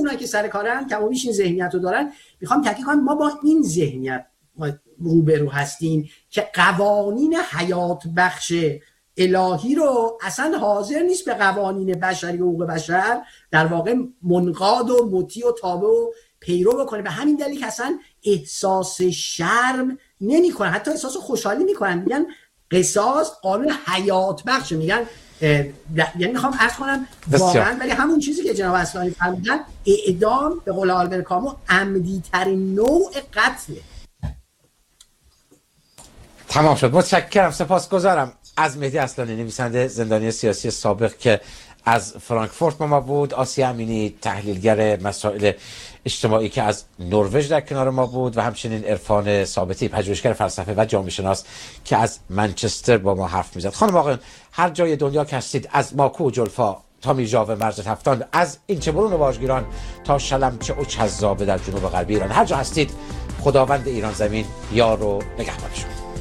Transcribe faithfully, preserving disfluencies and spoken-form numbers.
اونایی که سر کارن که بیش این ذهنیت رو دارن، میخوام تاکید کنم ما با این ذهنیت روبرو هستیم که قوانین حیات بخش الهی رو اصلا حاضر نیست به قوانین بشری و حقوق بشر در واقع منقاد و مطیع و تابع و پیرو بکنه. به همین دلیل که اصلا احساس شرم نمی کنن، حتی احساس خوشحالی میکنن، میگن قصاص قانون حیات بخش، میگن یعنی میخوام عرض کنم واقعا ولی همون چیزی که جناب اصلانی فرمودن اعدام به قول آلبرت کامو عمدی ترین نوع قتله. تمام شد. متشکرم، سپاسگزارم از مهدی اصلانی، نویسنده، زندانی سیاسی سابق که از فرانکفورت با ما بود، آسیا امینی تحلیلگر مسائل اجتماعی که از نروژ در کنار ما بود و همچنین عرفان ثابتی پژوهشگر فلسفه و جامعه شناس که از منچستر با ما حرف میزد. خانم آقایان هر جای دنیا که هستید، از ماکو و جلفا تا میرجاو مرز هفتان، از اینچه برون و واژگیران تا شلمچه و چذابه در جنوب غربی ایران، هر جا هستید خداوند ایران زمین یار و نگهبانشون.